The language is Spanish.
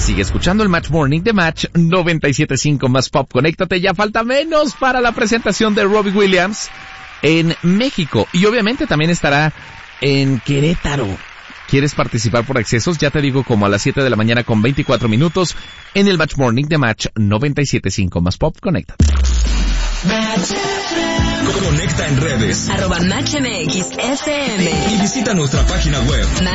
Sigue escuchando el Match Morning de Match 97.5 más Pop. Conéctate, ya falta menos para la presentación de Robbie Williams en México. Y obviamente también estará en Querétaro. ¿Quieres participar por accesos? Ya te digo, como a las 7 de la mañana con 24 minutos en el Match Morning de Match 97.5 más Pop. Conéctate. Conecta en redes @MatchMXFM y visita nuestra página web